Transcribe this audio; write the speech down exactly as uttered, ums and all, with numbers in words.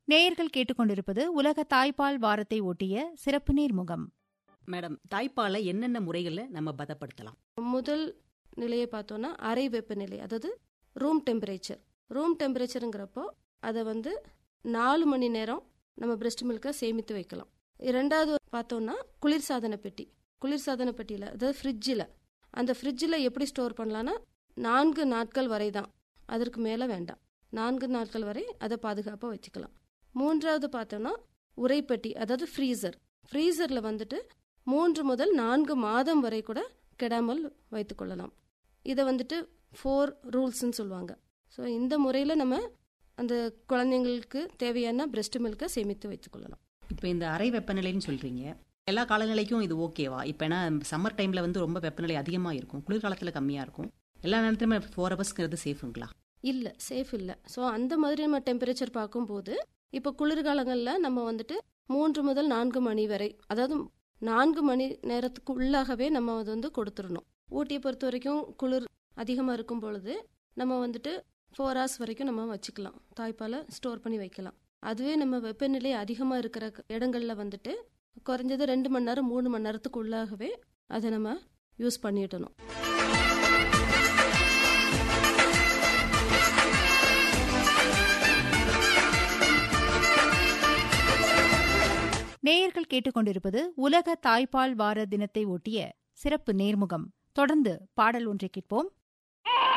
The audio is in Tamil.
நேயர்கள் கேட்டுக்கொண்டிருப்பது உலக தாய்ப்பால் வாரத்தை ஒட்டிய சிறப்பு நேர்முகம். மேடம், தாய்ப்பாலை என்னென்ன முறைகளில் நம்ம பதப்படுத்தலாம்? முதல் நிலையை பார்த்தோன்னா அறை வெப்பநிலை, அதாவது ரூம் டெம்பரேச்சர். ரூம் டெம்பரேச்சருங்கிறப்போ அதை வந்து நாலு மணி நேரம் நம்ம பிரெஸ்ட் மில்கை சேமித்து வைக்கலாம். இரண்டாவது பார்த்தோன்னா குளிர்சாதன பெட்டி. குளிர்சாதன பெட்டியில், அதாவது ஃப்ரிட்ஜில், அந்த ஃப்ரிட்ஜில் எப்படி ஸ்டோர் பண்ணலான்னா நான்கு நாட்கள் வரை தான், அதற்கு மேலே வேண்டாம். நான்கு நாட்கள் வரை அதை பாதுகாப்பாக வச்சுக்கலாம். மூன்றாவது பார்த்தோன்னா உரைப்பெட்டி, அதாவது ஃப்ரீசர். ஃப்ரீசரில் வந்துட்டு மூன்று முதல் நான்கு மாதம் வரை கூட கெடாமல் வைத்துக்கொள்ளலாம். இதை வந்துட்டு ஃபோர் ரூல்ஸ்ன்னு சொல்லுவாங்க. ஸோ இந்த முறையில் நம்ம அந்த குழந்தைங்களுக்கு தேவையான பிரெஸ்ட் மில்கை சேமித்து வைத்துக்கொள்ளலாம். இப்போ இந்த அறை வெப்பநிலைன்னு சொல்கிறீங்க, எல்லா காலநிலைக்கும் இது ஓகேவா? இப்போ ஏன்னா சம்மர் டைமில் வந்து ரொம்ப வெப்பநிலை அதிகமாக இருக்கும், குளிர்காலத்தில் கம்மியாக இருக்கும். எல்லா நேரத்துலையுமே ஃபோர் ஹவர்ஸ்ங்கிறது சேஃபுங்களா? இல்லை, சேஃப் இல்லை. ஸோ அந்த மாதிரி நம்ம டெம்பரேச்சர் பார்க்கும்போது இப்போ குளிர்காலங்களில் நம்ம வந்துட்டு மூன்று முதல் நான்கு மணி வரை, அதாவது நான்கு மணி நேரத்துக்கு உள்ளாகவே நம்ம அது வந்து கொடுத்துடணும். ஊட்டியை பொறுத்த வரைக்கும் குளிர் அதிகமாக இருக்கும் பொழுது நம்ம வந்துட்டு ஃபோர் ஹவர்ஸ் வரைக்கும் நம்ம வச்சுக்கலாம், தாய்ப்பாலை ஸ்டோர் பண்ணி வைக்கலாம். அதுவே நம்ம வெப்பநிலை அதிகமாக இருக்கிற இடங்களில் வந்துட்டு குறைஞ்சது ரெண்டு மணி நேரம் மூணு மணி நேரத்துக்கு உள்ளாகவே அதை நம்ம யூஸ் பண்ணிடணும். நேயர்கள் கேட்டுக்கொண்டிருப்பது உலக தாய்ப்பால் வார தினத்தை ஒட்டிய சிறப்பு நேர்முகம். தொடர்ந்து பாடல் ஒன்றை கேட்போம்.